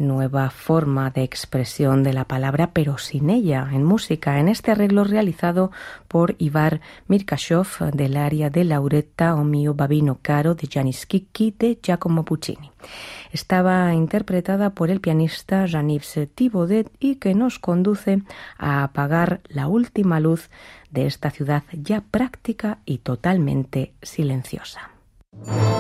nueva forma de expresión de la palabra, pero sin ella, en música, en este arreglo realizado por Ivar Myrkashov del aria de Lauretta o mio babino caro de Giannis Schicchi de Giacomo Puccini. Estaba interpretada por el pianista Jean-Yves Thibaudet y que nos conduce a apagar la última luz de esta ciudad ya práctica y totalmente silenciosa.